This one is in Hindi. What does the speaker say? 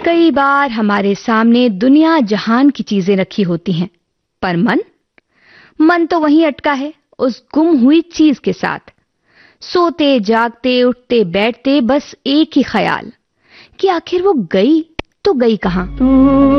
कई बार हमारे सामने दुनिया जहान की चीजें रखी होती हैं, पर मन तो वहीं अटका है उस गुम हुई चीज के साथ। सोते जागते उठते बैठते बस एक ही ख्याल कि आखिर वो गई तो गई कहां।